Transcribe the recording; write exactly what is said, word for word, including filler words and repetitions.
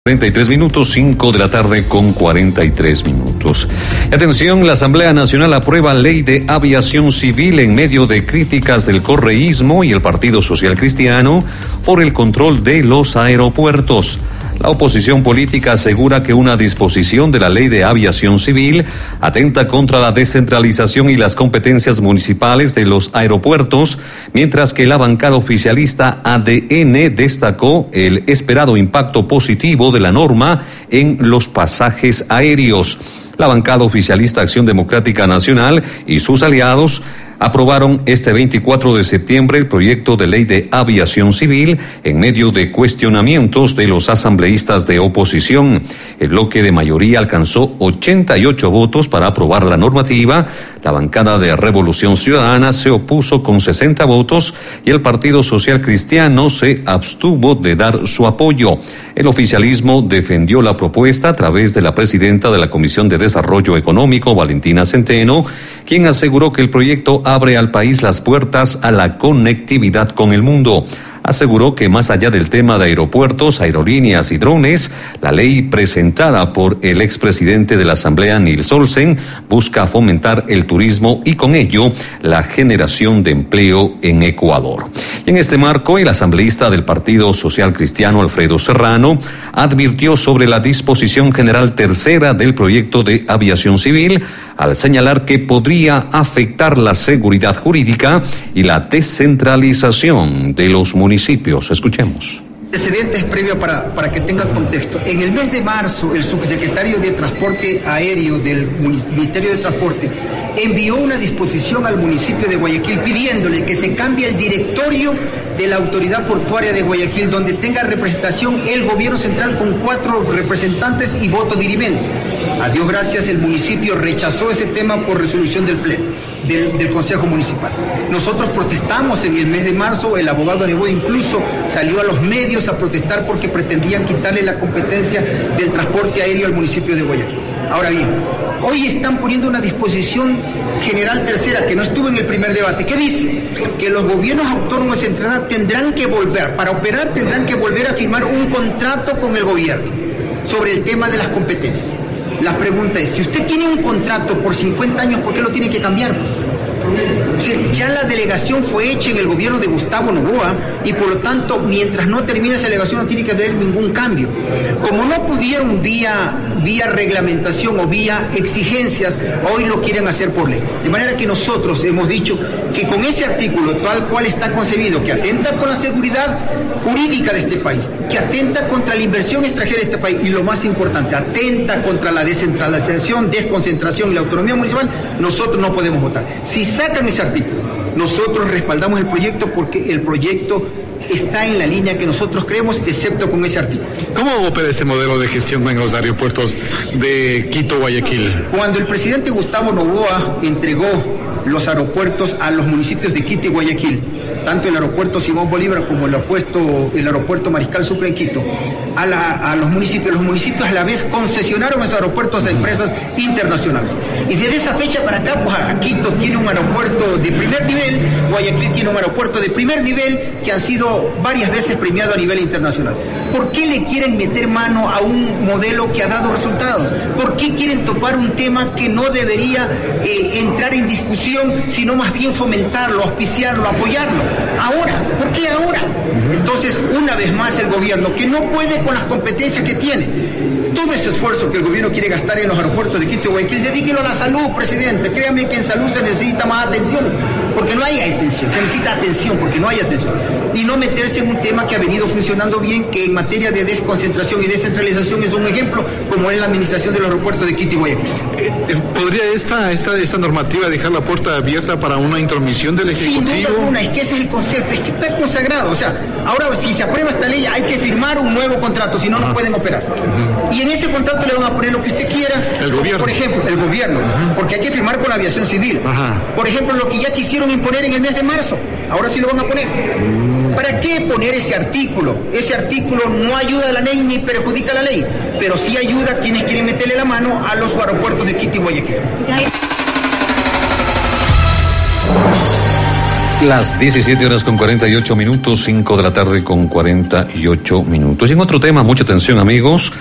cuarenta y tres minutos, cinco de la tarde con cuarenta y tres minutos. Atención, la Asamblea Nacional aprueba ley de aviación civil en medio de críticas del correísmo y el Partido Social Cristiano por el control de los aeropuertos. La oposición política asegura que una disposición de la ley de aviación civil atenta contra la descentralización y las competencias municipales de los aeropuertos, mientras que la bancada oficialista A D N destacó el esperado impacto positivo de la norma en los pasajes aéreos. La bancada oficialista Acción Democrática Nacional y sus aliados aprobaron este veinticuatro de septiembre el proyecto de ley de aviación civil en medio de cuestionamientos de los asambleístas de oposición. El bloque de mayoría alcanzó ochenta y ocho votos para aprobar la normativa. La bancada de Revolución Ciudadana se opuso con sesenta votos y el Partido Social Cristiano se abstuvo de dar su apoyo. El oficialismo defendió la propuesta a través de la presidenta de la Comisión de Desarrollo Económico, Valentina Centeno, quien aseguró que el proyecto abre al país las puertas a la conectividad con el mundo. Aseguró que más allá del tema de aeropuertos, aerolíneas y drones, la ley presentada por el expresidente de la Asamblea, Nils Olsen, busca fomentar el turismo y con ello la generación de empleo en Ecuador. Y en este marco, el asambleísta del Partido Social Cristiano, Alfredo Serrano, advirtió sobre la disposición general tercera del proyecto de aviación civil, al señalar que podría afectar la seguridad jurídica y la descentralización de los municipios. Escuchemos. Antecedentes previo para, para que tengan contexto. En el mes de marzo, el subsecretario de Transporte Aéreo del Ministerio de Transporte envió una disposición al municipio de Guayaquil pidiéndole que se cambie el directorio de la Autoridad Portuaria de Guayaquil, donde tenga representación el gobierno central con cuatro representantes y voto dirimente. A Dios gracias, el municipio rechazó ese tema por resolución del pleno, del, del Consejo Municipal. Nosotros protestamos en el mes de marzo, el abogado Nebo incluso salió a los medios a protestar porque pretendían quitarle la competencia del transporte aéreo al municipio de Guayaquil. Ahora bien, hoy están poniendo una disposición general tercera que no estuvo en el primer debate. ¿Qué dice? Que los gobiernos autónomos centrales tendrán que volver, para operar tendrán que volver a firmar un contrato con el gobierno sobre el tema de las competencias. La pregunta es, si usted tiene un contrato por cincuenta años, ¿por qué lo tiene que cambiar? Pues? Ya la delegación fue hecha en el gobierno de Gustavo Noboa y por lo tanto, mientras no termine esa delegación no tiene que haber ningún cambio. Como no pudieron vía, vía reglamentación o vía exigencias, hoy lo quieren hacer por ley. De manera que nosotros hemos dicho que con ese artículo tal cual está concebido, que atenta con la seguridad jurídica de este país, que atenta contra la inversión extranjera de este país y lo más importante, atenta contra la descentralización, desconcentración y la autonomía municipal, nosotros no podemos votar. Si sacan ese artículo, nosotros respaldamos el proyecto porque el proyecto está en la línea que nosotros creemos, excepto con ese artículo. ¿Cómo opera este modelo de gestión en los aeropuertos de Quito, Guayaquil? Cuando el presidente Gustavo Noboa entregó los aeropuertos a los municipios de Quito y Guayaquil, tanto el aeropuerto Simón Bolívar como el aeropuerto, el aeropuerto Mariscal Sucre en Quito, a, la, a los municipios. Los municipios a la vez concesionaron esos aeropuertos a empresas internacionales. Y desde esa fecha para acá, pues, Quito tiene un aeropuerto de primer nivel, Guayaquil tiene un aeropuerto de primer nivel que han sido varias veces premiado a nivel internacional. ¿Por qué le quieren meter mano a un modelo que ha dado resultados? ¿Por qué quieren topar un tema que no debería eh, entrar en discusión, sino más bien fomentarlo, auspiciarlo, apoyarlo? Ahora, ¿por qué ahora? Entonces, una vez más el gobierno, que no puede con las competencias que tiene, todo ese esfuerzo que el gobierno quiere gastar en los aeropuertos de Quito y Guayaquil, dedíquelo a la salud, presidente. Créame que en salud se necesita más atención, porque no hay atención, se necesita atención porque no hay atención. Y no meterse en un tema que ha venido funcionando bien, que en materia de desconcentración y descentralización es un ejemplo, como es la administración de los aeropuertos de Quito y Guayaquil. ¿Podría esta, esta, esta normativa dejar la puerta abierta para una intromisión del Ejecutivo? Sin duda alguna, es que ese es el concepto, es que está consagrado. O sea, ahora si se aprueba esta ley hay que firmar un nuevo contrato, si no, no pueden operar. Uh-huh. Y en ese contrato le van a poner lo que usted quiera. El gobierno. Por ejemplo, el gobierno, uh-huh. Porque hay que firmar con la aviación civil. Uh-huh. Por ejemplo, lo que ya quisieron imponer en el mes de marzo, ahora sí lo van a poner. Uh-huh. ¿Para qué poner ese artículo? Ese artículo no ayuda a la ley ni perjudica a la ley, pero sí ayuda a quienes quieren meterle la mano a los aeropuertos de Quito y Guayaquil. Las diecisiete horas con cuarenta y ocho minutos, cinco de la tarde con cuarenta y ocho minutos. Y en otro tema, mucha atención amigos.